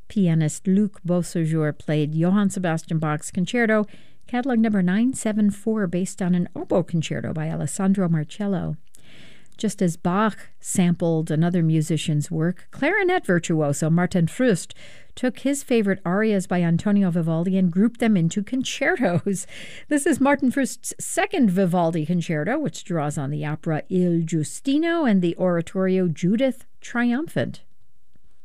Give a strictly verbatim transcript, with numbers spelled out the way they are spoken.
Pianist Luc Beausejour played Johann Sebastian Bach's Concerto, catalog number nine seven four, based on an oboe concerto by Alessandro Marcello. Just as Bach sampled another musician's work, clarinet virtuoso Martin Früst took his favorite arias by Antonio Vivaldi and grouped them into concertos. This is Martin Früst's second Vivaldi concerto, which draws on the opera Il Giustino and the oratorio Judith Triumphant.